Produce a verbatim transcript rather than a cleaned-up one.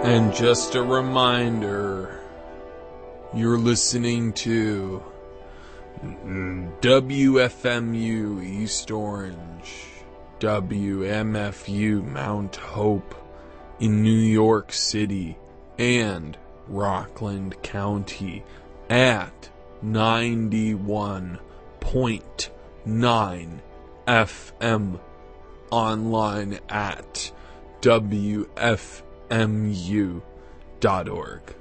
And just a reminder, you're listening to W F M U East Orange, W M F U Mount Hope in New York City and Rockland County at ninety-one point nine F M, online at W F M U dot org.